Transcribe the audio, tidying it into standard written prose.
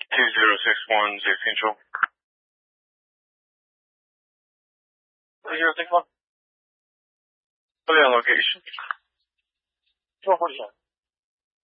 2061 J Central. 2061. Fully on location. 1247.